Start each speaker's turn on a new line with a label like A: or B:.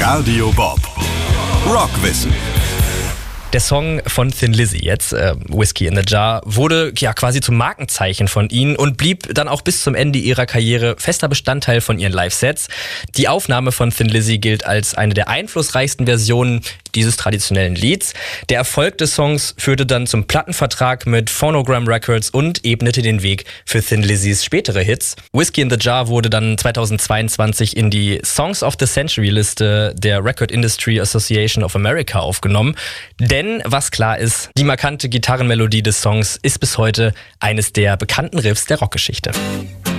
A: Radio Bob. Rockwissen.
B: Der Song von Thin Lizzy jetzt, Whiskey in the Jar, wurde ja quasi zum Markenzeichen von ihnen und blieb dann auch bis zum Ende ihrer Karriere fester Bestandteil von ihren Live-Sets. Die Aufnahme von Thin Lizzy gilt als eine der einflussreichsten Versionen dieses traditionellen Lieds. Der Erfolg des Songs führte dann zum Plattenvertrag mit Phonogram Records und ebnete den Weg für Thin Lizzys spätere Hits. Whiskey in the Jar wurde dann 2022 in die Songs of the Century Liste der Record Industry Association of America aufgenommen. Denn was klar ist, die markante Gitarrenmelodie des Songs ist bis heute eines der bekannten Riffs der Rockgeschichte.